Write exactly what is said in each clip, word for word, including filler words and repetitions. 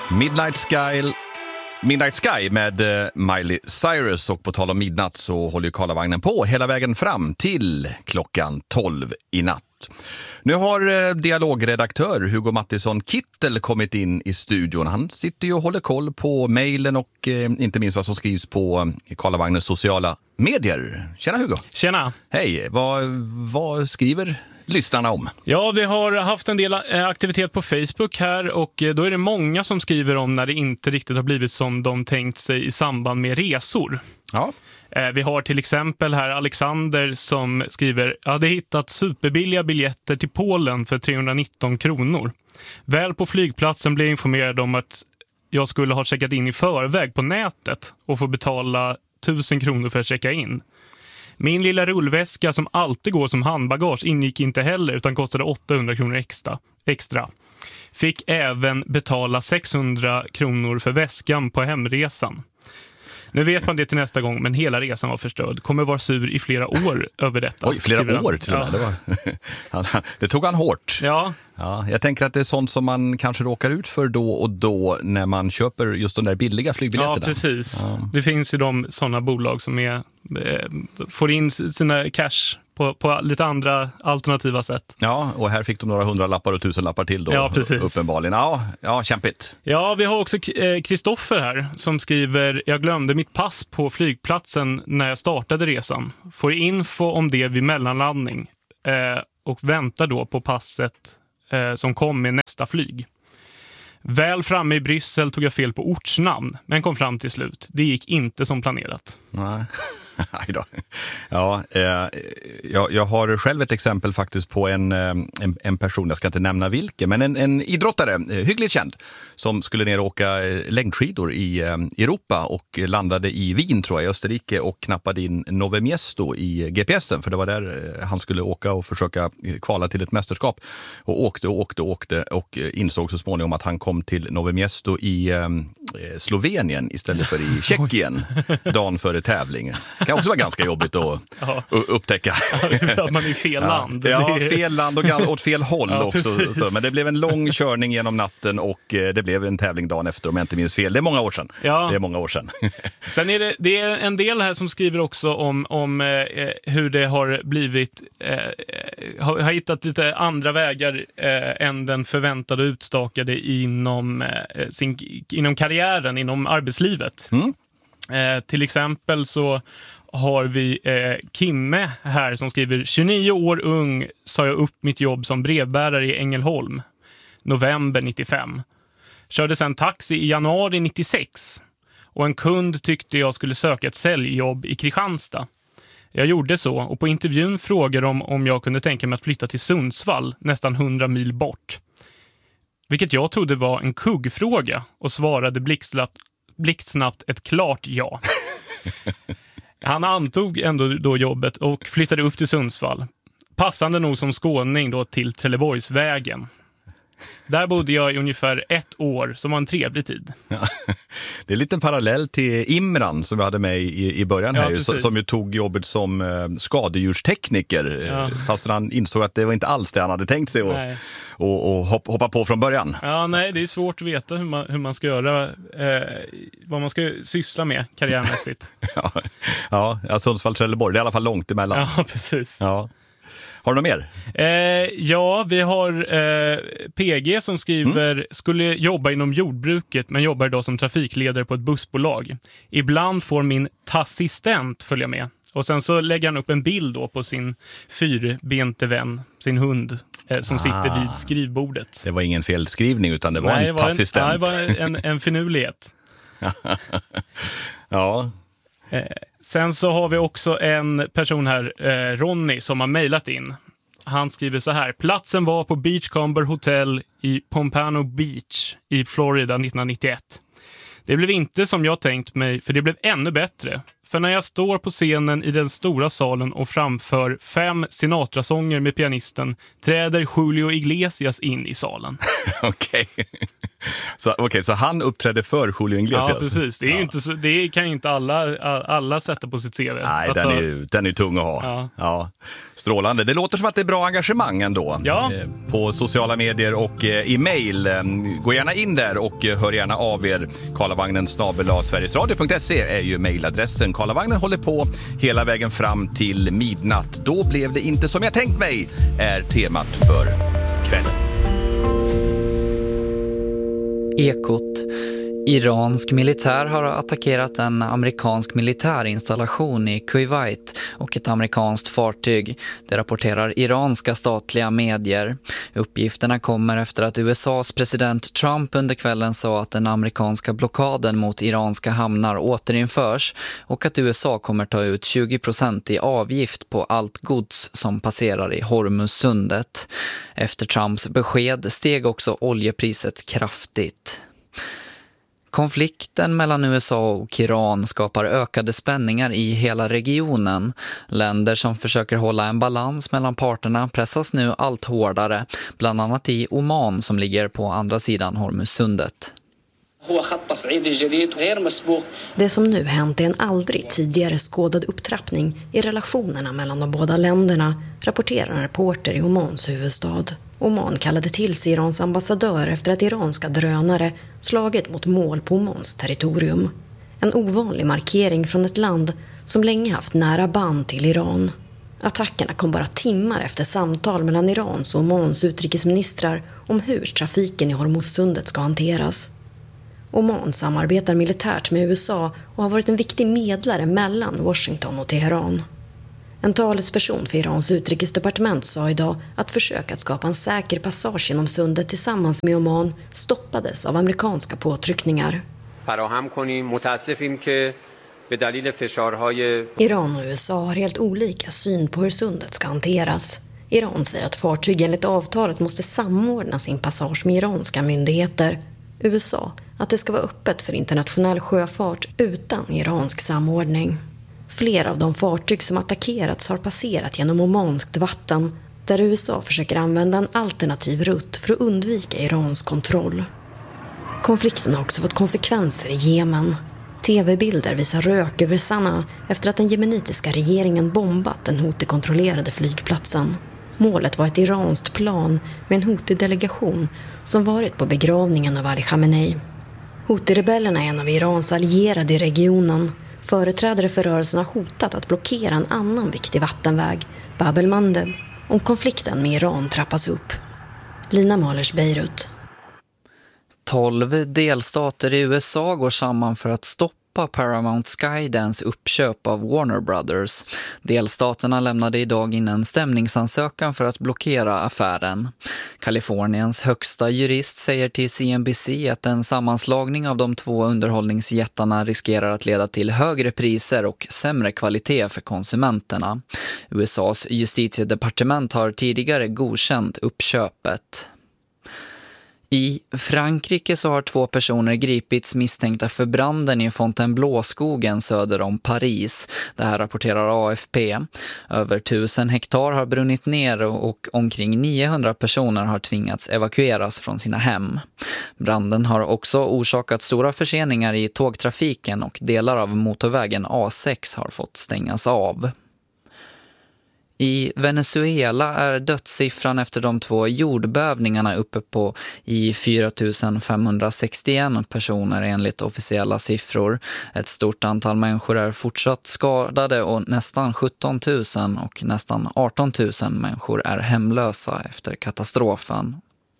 Midnight Sky, Midnight Sky med uh, Miley Cyrus, och på tal om midnatt så håller ju Karlavagnen på hela vägen fram till klockan tolv i natt. Nu har uh, dialogredaktör Hugo Mattisson Kittel kommit in i studion. Han sitter ju och håller koll på mejlen och uh, inte minst vad som skrivs på uh, Karlavagnens sociala medier. Tjena Hugo! Tjena! Hej, vad, vad skriver lyssnarna om? Ja, vi har haft en del aktivitet på Facebook här, och då är det många som skriver om när det inte riktigt har blivit som de tänkt sig i samband med resor. Ja. Vi har till exempel här Alexander som skriver: jag hade hittat superbilliga biljetter till Polen för trehundranitton kronor. Väl på flygplatsen blev jag informerad om att jag skulle ha checkat in i förväg på nätet och få betala tusen kronor för att checka in. Min lilla rullväska som alltid går som handbagage ingick inte heller, utan kostade åttahundra kronor extra. extra. Fick även betala sexhundra kronor för väskan på hemresan. Nu vet man det till nästa gång, men hela resan var förstörd. Kommer vara sur i flera år över detta. Oj, flera år till och med. Ja. Det, var, det tog han hårt. Ja. Ja, jag tänker att det är sånt som man kanske råkar ut för då och då när man köper just de där billiga flygbiljetterna. Ja, precis. Ja. Det finns ju de sådana bolag som är, eh, får in sina cash på, på lite andra alternativa sätt. Ja, och här fick de några hundra lappar och tusen lappar till då. Ja, precis. Uppenbarligen. Ja, ja, kämpigt. Ja, vi har också Kristoffer här som skriver: jag glömde mitt pass på flygplatsen när jag startade resan. Får info om det vid mellanlandning eh, och väntar då på passet eh, som kom med nästa flyg. Väl framme i Bryssel tog jag fel på ortsnamn, men kom fram till slut. Det gick inte som planerat. Nej. Då. Ja, eh, jag, jag har själv ett exempel faktiskt på en, en, en person, jag ska inte nämna vilken, men en, en idrottare, eh, hyggligt känd, som skulle ner och åka längdskidor i eh, Europa och landade i Wien, tror jag, i Österrike, och knappade in Nove Miesto i G P S'en, för det var där eh, han skulle åka och försöka kvala till ett mästerskap, och åkte och åkte och åkte och insåg så småningom att han kom till Nove Miesto i eh, Slovenien istället för i Tjeckien dagen före tävlingen. Det kan också vara ganska jobbigt att ja. upptäcka. Ja, att man är i fel land. Ja, ja, fel land och åt fel håll ja, också. Så, men det blev en lång körning genom natten och det blev en tävling dagen efter, om jag inte minns fel. Det är många år sedan. Ja. Det är många år sedan. Sen är det, det är en del här som skriver också om, om eh, hur det har blivit, eh, har, har hittat lite andra vägar eh, än den förväntade och utstakade inom, eh, sin, inom karriären, inom arbetslivet. Mm. Eh, till exempel så har vi eh, Kimme här som skriver: tjugonio år ung sa jag upp mitt jobb som brevbärare i Ängelholm november nittiofem. Körde sen taxi i januari nittiosex och en kund tyckte jag skulle söka ett säljjobb i Kristianstad. Jag gjorde så, och på intervjun frågade de om jag kunde tänka mig att flytta till Sundsvall, nästan hundra mil bort. Vilket jag trodde var en kuggfråga, och svarade blixtsnabbt blixtsnabbt ett klart ja. Han antog ändå då jobbet och flyttade upp till Sundsvall. Passande nog som skåning då till Trelleborgsvägen. Där bodde jag i ungefär ett år, som var en trevlig tid. Ja. Det är lite en parallell till Imran som vi hade med i, i början här, ja, ju, som ju tog jobbet som eh, skadedjurstekniker, ja. Fast han insåg att det var inte alls det han hade tänkt sig att och, och hopp, hoppa på från början. Ja, nej, det är svårt att veta hur man, hur man ska göra, eh, vad man ska syssla med karriärmässigt. ja, ja, ja, Sundsvall, Trelleborg, det är i alla fall långt emellan. Ja, precis. Ja. Har du något mer? Eh, ja, vi har eh, P G som skriver: mm. skulle jobba inom jordbruket men jobbar idag som trafikledare på ett bussbolag. Ibland får min tassistent följa med. Och sen så lägger han upp en bild då på sin fyrbente vän, sin hund, eh, som ah. sitter vid skrivbordet. Det var ingen felskrivning, utan det var Nej, en tassistent. Det var en, det var en, en finurlighet. Ja. Eh, sen så har vi också en person här, eh, Ronny, som har mejlat in. Han skriver så här: platsen var på Beachcomber Hotel i Pompano Beach i Florida nittonhundranittioett. Det blev inte som jag tänkt mig, för det blev ännu bättre. För när jag står på scenen i den stora salen och framför fem Sinatra-sånger med pianisten, träder Julio Iglesias in i salen. Okej. så, okay, så han uppträdde för Julio Iglesias? Ja, precis. Det, är ja. ju inte så, det kan ju inte alla, alla sätta på sitt C V. Nej, den är, ju, den är tung att ha. Ja. Ja. Strålande. Det låter som att det är bra engagemang ändå. Ja. På sociala medier och i mejl. Gå gärna in där och hör gärna av er. Karlavagnen snabel-a sverigesradio punkt se är ju mejladressen. Karlavagnen håller på hela vägen fram till midnatt. Då blev det inte som jag tänkt mig, är temat för kvällen. Ekot. Iransk militär har attackerat en amerikansk militärinstallation i Kuwait och ett amerikanskt fartyg. Det rapporterar iranska statliga medier. Uppgifterna kommer efter att U S A:s president Trump under kvällen sa att den amerikanska blockaden mot iranska hamnar återinförs och att U S A kommer ta ut tjugo procent i avgift på allt gods som passerar i Hormuzsundet. Efter Trumps besked steg också oljepriset kraftigt. Konflikten mellan U S A och Iran skapar ökade spänningar i hela regionen. Länder som försöker hålla en balans mellan parterna pressas nu allt hårdare, bland annat i Oman som ligger på andra sidan Hormuzsundet. Det som nu hänt är en aldrig tidigare skådad upptrappning i relationerna mellan de båda länderna, rapporterar en reporter i Omans huvudstad. Oman kallade till sig Irans ambassadör efter att iranska drönare slagit mot mål på Omans territorium. En ovanlig markering från ett land som länge haft nära band till Iran. Attackerna kom bara timmar efter samtal mellan Irans och Omans utrikesministrar om hur trafiken i Hormuzsundet ska hanteras. Oman samarbetar militärt med U S A och har varit en viktig medlare mellan Washington och Teheran. En talesperson för Irans utrikesdepartement sa idag att försök att skapa en säker passage genom sundet tillsammans med Oman stoppades av amerikanska påtryckningar. Iran och U S A har helt olika syn på hur sundet ska hanteras. Iran säger att fartyg enligt avtalet måste samordna sin passage med iranska myndigheter. U S A att det ska vara öppet för internationell sjöfart utan iransk samordning. Flera av de fartyg som attackerats har passerat genom omanskt vatten, där U S A försöker använda en alternativ rutt för att undvika Irans kontroll. Konflikten har också fått konsekvenser i Jemen. Tv-bilder visar rök över Sanaa efter att den jemenitiska regeringen bombat den Houthi-kontrollerade flygplatsen. Målet var ett iranskt plan med en Houthi-delegation som varit på begravningen av Ali Khamenei. Houthi-rebellerna är en av Irans allierade i regionen. Företrädare för rörelsen har hotat att blockera en annan viktig vattenväg, Bab el-Mandeb, om konflikten med Iran trappas upp. Lina Mahlers, Beirut. Tolv delstater i U S A går samman för att stoppa Paramount Skydance uppköp av Warner Brothers. Delstaterna lämnade idag in en stämningsansökan för att blockera affären. Kaliforniens högsta jurist säger till C N B C att en sammanslagning av de två underhållningsjättarna riskerar att leda till högre priser och sämre kvalitet för konsumenterna. U S A:s justitiedepartement har tidigare godkänt uppköpet. I Frankrike så har två personer gripits misstänkta för branden i Fontainebleau-skogen söder om Paris. Det här rapporterar A F P. Över tusen hektar har brunnit ner och omkring niohundra personer har tvingats evakueras från sina hem. Branden har också orsakat stora förseningar i tågtrafiken och delar av motorvägen A sex har fått stängas av. I Venezuela är dödssiffran efter de två jordbävningarna uppe på i fyra tusen femhundrasextioen personer enligt officiella siffror. Ett stort antal människor är fortsatt skadade och nästan sjutton tusen och nästan arton tusen människor är hemlösa efter katastrofen.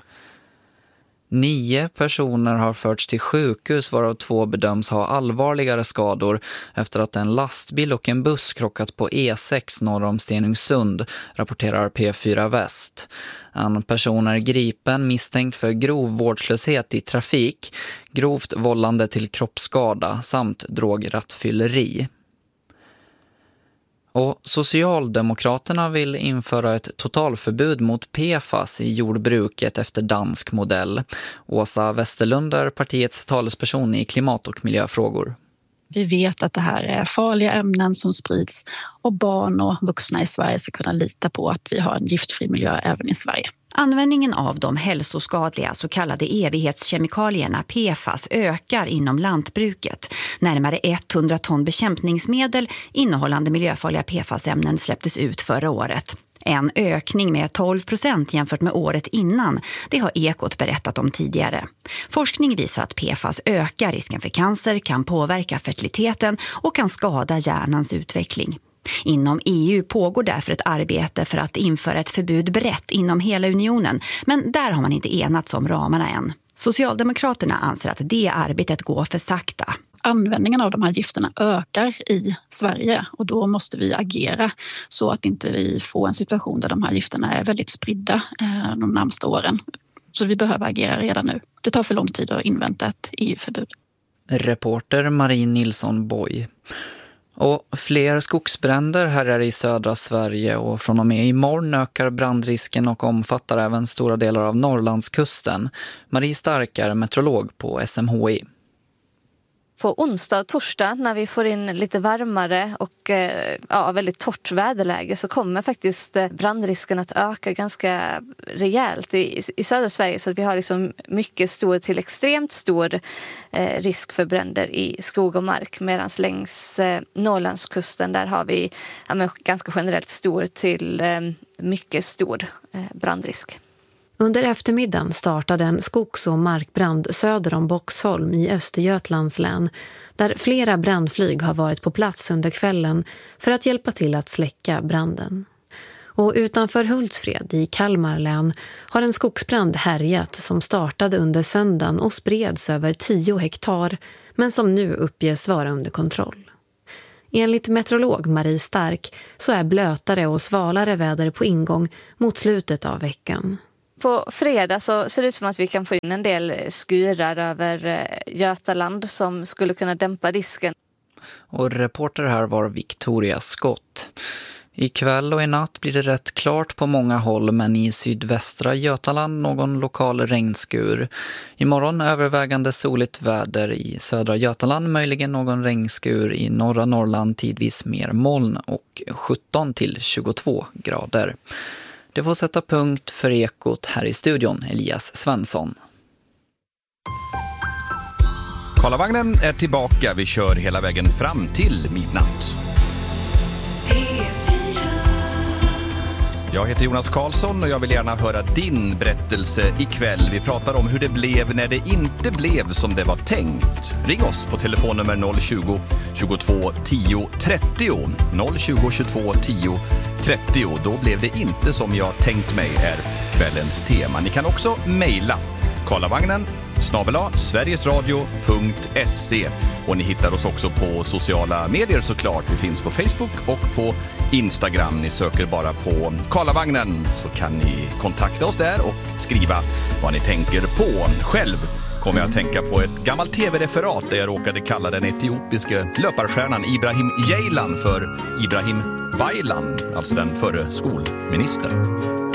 Nio personer har förts till sjukhus varav två bedöms ha allvarligare skador efter att en lastbil och en buss krockat på E sex norr om Stenungsund, rapporterar P fyra Väst. En person är gripen misstänkt för grov vårdslöshet i trafik, grovt vållande till kroppsskada samt drograttfylleri. Och Socialdemokraterna vill införa ett totalförbud mot P F A S i jordbruket efter dansk modell. Åsa Westerlund är partiets talesperson i klimat- och miljöfrågor. Vi vet att det här är farliga ämnen som sprids och barn och vuxna i Sverige ska kunna lita på att vi har en giftfri miljö även i Sverige. Användningen av de hälsoskadliga så kallade evighetskemikalierna P F A S ökar inom lantbruket. Närmare hundra ton bekämpningsmedel innehållande miljöfarliga P F A S-ämnen släpptes ut förra året. En ökning med tolv procent jämfört med året innan, det har Ekot berättat om tidigare. Forskning visar att P F A S ökar risken för cancer, kan påverka fertiliteten och kan skada hjärnans utveckling. Inom E U pågår därför ett arbete för att införa ett förbud brett inom hela unionen, men där har man inte enats om ramarna än. Socialdemokraterna anser att det arbetet går för sakta. Användningen av de här gifterna ökar i Sverige och då måste vi agera så att inte vi får en situation där de här gifterna är väldigt spridda de närmaste åren. Så vi behöver agera redan nu. Det tar för lång tid att invänta ett E U-förbud. Reporter Marie Nilsson Boy. Och fler skogsbränder här är i södra Sverige och från och med imorgon ökar brandrisken och omfattar även stora delar av Norrlandskusten. Marie Stark är meteorolog på S M H I. På onsdag och torsdag när vi får in lite varmare och ja, väldigt torrt väderläge så kommer faktiskt brandrisken att öka ganska rejält i, i södra Sverige. Så att vi har liksom mycket stor till extremt stor eh, risk för bränder i skog och mark. Medan längs eh, Norrlandskusten där har vi ja, men ganska generellt stor till eh, mycket stor eh, brandrisk. Under eftermiddagen startade en skogs- och markbrand söder om Boxholm i Östergötlands län, där flera brandflyg har varit på plats under kvällen för att hjälpa till att släcka branden. Och utanför Hultsfred i Kalmar län har en skogsbrand härjat som startade under söndagen och spreds över tio hektar, men som nu uppges vara under kontroll. Enligt meteorolog Marie Stark så är blötare och svalare väder på ingång mot slutet av veckan. På fredag så ser det ut som att vi kan få in en del skurar över Götaland som skulle kunna dämpa risken. Och reporter här var Victoria Scott. Ikväll och i natt blir det rätt klart på många håll, men i sydvästra Götaland någon lokal regnskur. Imorgon övervägande soligt väder i södra Götaland, möjligen någon regnskur i norra Norrland, tidvis mer moln och sjutton till tjugotvå grader. Det får sätta punkt för Ekot här i studion, Elias Svensson. Karlavagnen är tillbaka. Vi kör hela vägen fram till midnatt. Jag heter Jonas Karlsson och jag vill gärna höra din berättelse ikväll. Vi pratar om hur det blev när det inte blev som det var tänkt. Ring oss på telefonnummer noll tjugo, tjugotvå, tio, trettio. noll tjugo, tjugotvå, tio, trettio. Då blev det inte som jag tänkt mig är kvällens tema. Ni kan också mejla karlavagnen snabel-a sverigesradio punkt se. Och ni hittar oss också på sociala medier såklart. Vi finns på Facebook och på Instagram. Ni söker bara på Karlavagnen så kan ni kontakta oss där och skriva vad ni tänker på. Själv kommer jag att tänka på ett gammalt tv-referat där jag råkade kalla den etiopiska löparstjärnan Ibrahim Ceylan för Ibrahim Baylan, alltså den förre skolministern.